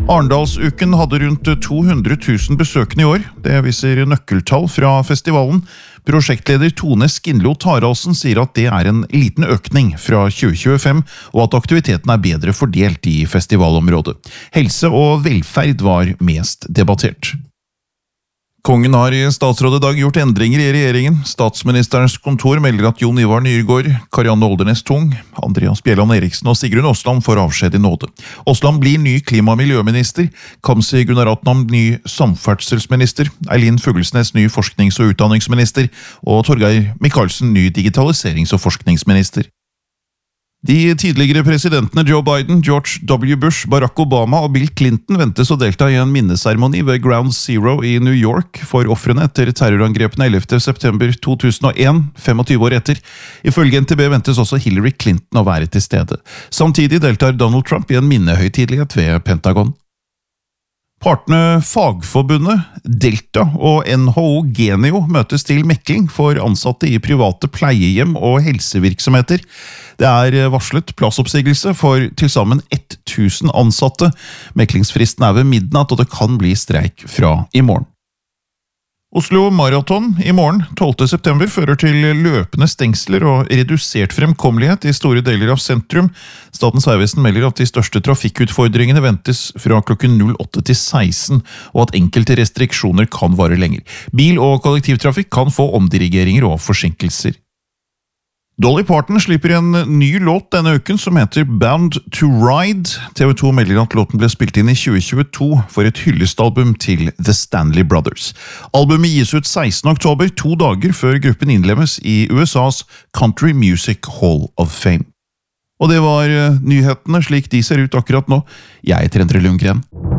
Arendalsuken hadde rundt 200 000 besøkende i år. Det viser nøkkeltall fra festivalen. Prosjektleder Tone Skinlo Taraldsen sier at det er en liten økning fra 2025, og at aktiviteten er bedre fordelt i festivalområdet. Helse og velferd var mest debattert. Kongen har i statsråd i dag gjort endringer i regjeringen. Statsministerens kontor melder at Jon Ivar Nyrgaard, Karianne Oldernes Tung, Andreas Bjelland Eriksen og Sigrun Aasland får avskjed i nåde. Aasland blir ny klima- og miljøminister, Kamzy Gunaratnam ny samferdselsminister, Eileen Fuglesnes ny forsknings- og utdanningsminister, og Torgeir Micaelsen ny digitaliserings- og forskningsminister. De tidligere presidentene Joe Biden, George W. Bush, Barack Obama og Bill Clinton ventes å delta i en minneseremoni ved Ground Zero i New York for ofrene etter terrorangrepene 11. september 2001, 25 år etter. Ifølge NTB ventes også Hillary Clinton å være til stede. Samtidig deltar Donald Trump i en minnehøytidelighet ved Pentagon. Partene Fagforbundet, Delta og NHO Genio møtes til mekling for ansatte i private pleiehjem og helsevirksomheter. Det er varslet plassoppsigelse for tilsammen 1000 ansatte. Meklingsfristen er ved midnatt, og det kan bli streik fra i morgen. Oslo Marathon i morgen, 12. september, fører til løpende stengsler og redusert fremkommelighet i store deler av sentrum. Statens vegvesen melder at de største trafikkutfordringene ventes fra klokken 08 til 16, og at enkelte restriksjoner kan vare lenger. Bil- og kollektivtrafikk kan få omdirigeringer og forsinkelser. Dolly Parton slipper en ny låt denne uken som heter Bound to Ride. TV 2 melder at låten ble spilt inn i 2022 for et hyllestalbum til The Stanley Brothers. Albumet gis ut 16. oktober, 2 dager før gruppen innlemmes i USAs Country Music Hall of Fame. Og det var nyhetene slik de ser ut akkurat nå. Jeg heter Endre Lundgren.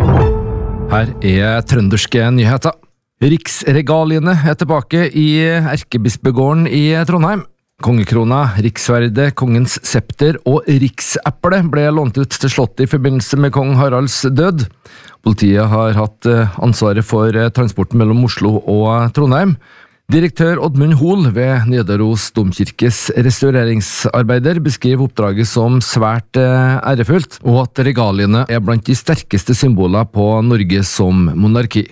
Her er trønderske nyheter. Riksregaliene er tilbake i Erkebispegården i Trondheim. Kongekrona, riksverde, kongens septer og rikseple ble lånt ut til slottet i forbindelse med kong Haralds død. Politiet har hatt ansvaret for transporten mellom Oslo og Trondheim. Direktør Oddmund Hoel ved Nidaros domkirkes restaureringsarbeider beskriver oppdraget som svært ærefullt, og at regaliene er blant de sterkeste symboler på Norge som monarki.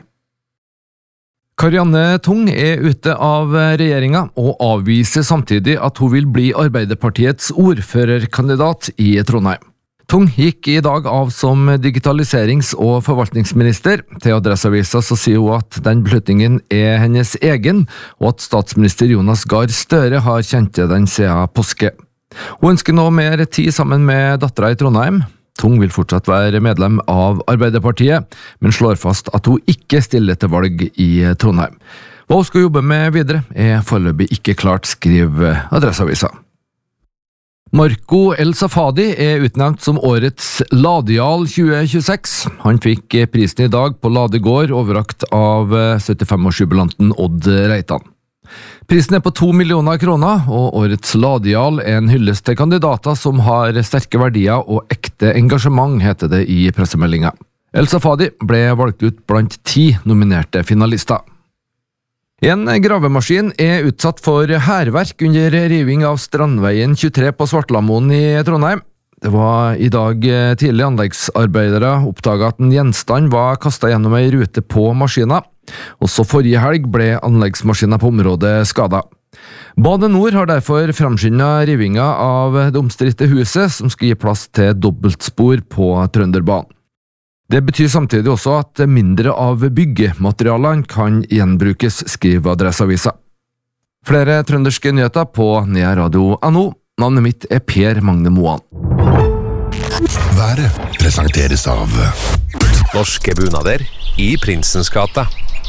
Karianne Tung er ute av regjeringa og avviser samtidig at hun vil bli Arbeiderpartiets ordførerkandidat i Trondheim. Tung gikk i dag av som digitaliserings- og forvaltningsminister. Til Adresseavisa så sier hun at den beslutningen er hennes egen, og at statsminister Jonas Gahr Støre har kjent til den siden påske. Hun ønsker nå mer tid sammen med dattera i Trondheim. Tung vil fortsatt være medlem av Arbeiderpartiet, men slår fast at hun ikke stiller til valg i Trondheim. Hva hun skal jobbe med videre er foreløpig ikke klart, skriver Adresseavisa. Marco El Safadi er utnevnt som årets Ladejarl 2026. Han fikk prisen i dag på Ladegård, overrakt av 75-årsjubilanten Odd Reitan. Prisen er på 2 millioner kroner, og årets Ladejarl er en hyllest til kandidater som har sterke verdier og ekte engasjement, heter det i pressemeldinga. El Safadi ble valgt ut blant 10 nominerte finalister. En gravemaskin er utsatt for hærverk under riving av Strandveien 23 på Svartlamoen i Trondheim. Det var i dag tidlig anleggsarbeidere oppdaget at en gjenstand var kastet gjennom en rute på maskinen. Også forrige helg ble anleggsmaskiner på området skadet. Bane Nor har derfor fremskyndet rivinga av det omstridte huset, som skal gi plass til dobbeltspor på Trønderbanen. Det betyr samtidig også at mindre av byggematerialene kan gjenbrukes, skriver Adresseavisa. Flere trønderske nyheter på nearadio.no. Navnet mitt er Per Magne Moan. Været presenteres av Norske bunader i Prinsens gate.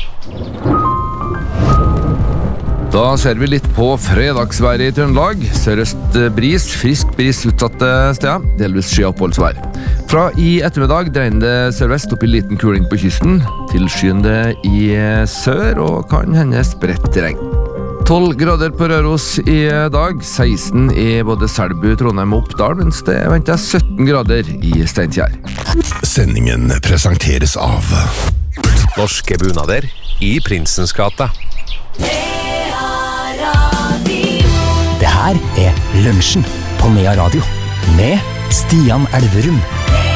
Da ser vi litt på fredagsværet i Trøndelag. Sørøst bris, frisk bris utsatte steder, delvis skyoppholdsvær. Fra i ettermiddag dreiende sørvest opp i liten kuling på kysten, tilskyende i sør og kan hende spredt regn. 12 grader på Røros i dag, 16 i både Selbu, Trondheim og Oppdal, mens det venter 17 grader i Steinkjer. Sendingen presenteres av Norske bunader i Prinsens gate. Det her er Lunsjen på Nea Radio med Stian Elverum.